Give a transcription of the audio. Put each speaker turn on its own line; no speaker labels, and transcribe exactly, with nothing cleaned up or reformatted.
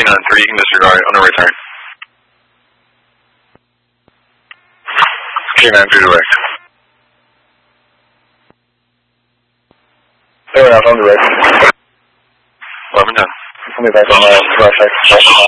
nine three, you can disregard it on the return. K nine three direct. They're out on direct. eleven ten. Let me back on the right side.